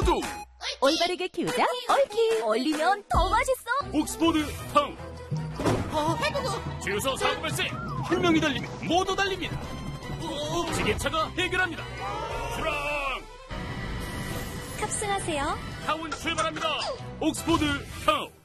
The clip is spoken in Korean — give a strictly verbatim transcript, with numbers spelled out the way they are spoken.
또 올바르게 키우자 얽히. 얼리면 더 맛있어. 옥스포드 타운. 주유소 사고 발생. 한 명이 달리면 모두 달립니다. 지게차가 해결합니다. 출항. 탑승하세요. 타운 출발합니다. 옥스포드 타운.